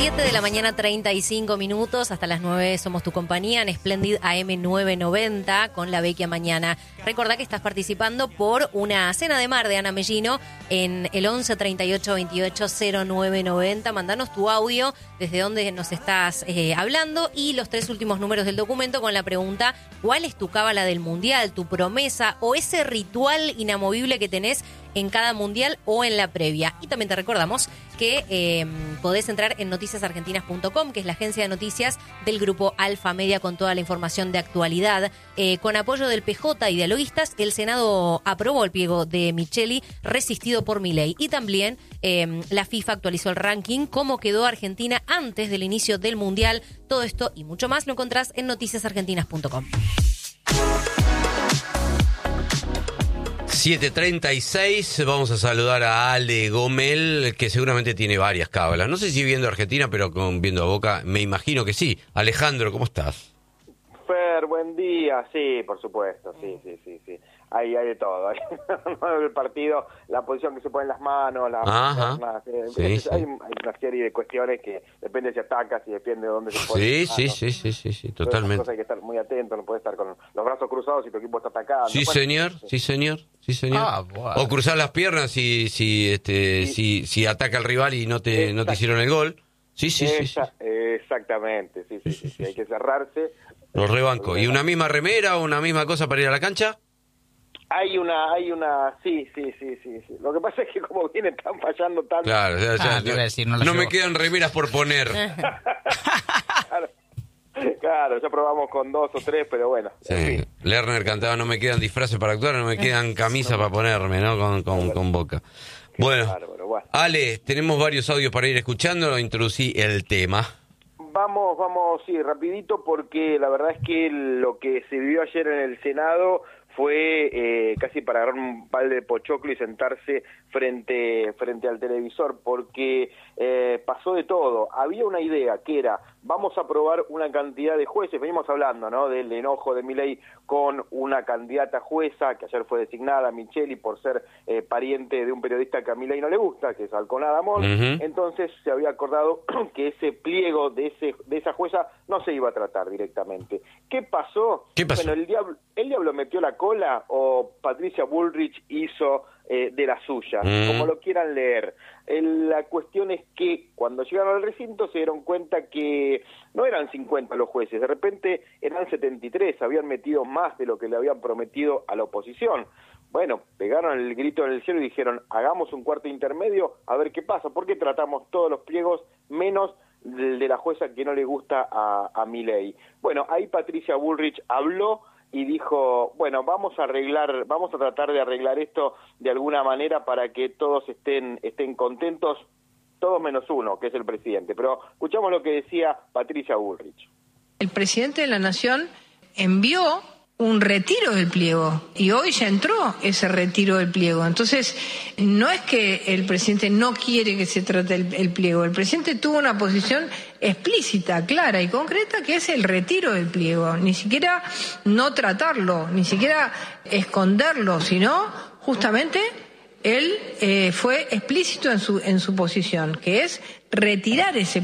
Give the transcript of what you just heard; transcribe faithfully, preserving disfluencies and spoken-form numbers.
siete de la mañana, treinta y cinco minutos. Hasta las nueve somos tu compañía en Splendid A M novecientos noventa con la Vecchia Mañana. Recordá que estás participando por una cena de mar de Ana Mellino en el once treinta y ocho veintiocho cero nueve noventa. Mandanos tu audio desde donde nos estás eh, hablando y los tres últimos números del documento con la pregunta: ¿cuál es tu cábala del mundial, tu promesa o ese ritual inamovible que tenés en cada mundial o en la previa? Y también te recordamos que eh, podés entrar en noticias argentinas punto com, que es la agencia de noticias del grupo Alfa Media, con toda la información de actualidad. Eh, con apoyo del P J y dialoguistas, el Senado aprobó el pliego de Micheli, resistido por Milei. Y también eh, la FIFA actualizó el ranking, cómo quedó Argentina antes del inicio del mundial. Todo esto y mucho más lo encontrás en noticias argentinas punto com. siete treinta y seis, vamos a saludar a Ale Gomel, que seguramente tiene varias cábalas. No sé si viendo Argentina, pero con viendo a Boca, me imagino que sí. Alejandro, ¿cómo estás? Fer, buen día. Sí, por supuesto, sí, sí, sí, sí. Hay, hay de todo. El partido, la posición que se pone en las manos, las piernas, eh, sí, hay, sí. hay una serie de cuestiones que depende si atacas y depende de dónde se pone. Sí, las sí, manos. sí, sí, sí, sí, Todas esas totalmente. cosas hay que estar muy atento, no puedes estar con los brazos cruzados si tu equipo está atacando. Sí, Bueno, señor, sí, señor, sí, señor. Ah, bueno. O cruzar las piernas si si este Sí. si si ataca el rival y no te no te hicieron el gol. Sí, sí, sí, sí. Esa- Exactamente, sí, sí, sí, sí, hay que cerrarse. Los rebanco. ¿Y una misma remera o una misma cosa para ir a la cancha? Hay una, hay una, sí, sí, sí, sí, sí. Lo que pasa es que como viene tan fallando tanto. Claro, o sea, o sea, Ah, te iba a decir, no no, lo me llevo. quedan remeras por poner. Claro, claro, ya probamos con dos o tres, pero bueno. En Sí. fin. Lerner cantaba: no me quedan disfraces para actuar, no me quedan camisas para ponerme, ¿no? Con, con, con Boca. Bueno, bárbaro, bueno. Ale, tenemos varios audios para ir escuchando. Introducí el tema. Vamos, vamos, sí, rapidito, porque la verdad es que lo que se vivió ayer en el Senado fue eh, casi para agarrar un balde de pochoclo y sentarse frente frente al televisor, porque eh, pasó de todo. Había una idea que era: vamos a aprobar una cantidad de jueces. Venimos hablando, ¿no?, del enojo de Milei con una candidata jueza que ayer fue designada, Micheli, por ser eh, pariente de un periodista que a Milei no le gusta, que es Alcon Adamón. Uh-huh. Entonces se había acordado que ese pliego de ese de esa jueza no se iba a tratar directamente. ¿Qué pasó? ¿Qué pasó? Bueno, el diablo, el diablo metió la cola, o Patricia Bullrich hizo eh, de la suya, Mm. como lo quieran leer. El, la cuestión es que cuando llegaron al recinto se dieron cuenta que no eran cincuenta los jueces, de repente eran setenta y tres, habían metido más de lo que le habían prometido a la oposición. Bueno, pegaron el grito en el cielo y dijeron: hagamos un cuarto intermedio a ver qué pasa, porque tratamos todos los pliegos menos el de la jueza que no le gusta a, a Milei. Bueno, ahí Patricia Bullrich habló y dijo: bueno, vamos a arreglar, vamos a tratar de arreglar esto de alguna manera para que todos estén estén contentos, todos menos uno, que es el presidente. Pero escuchamos lo que decía Patricia Bullrich. El presidente de la Nación envió un retiro del pliego y hoy ya entró ese retiro del pliego. Entonces, no es que el presidente no quiere que se trate el, el pliego. El presidente tuvo una posición explícita, clara y concreta, que es el retiro del pliego. Ni siquiera no tratarlo, ni siquiera esconderlo, sino justamente él eh, fue explícito en su en su posición, que es retirar ese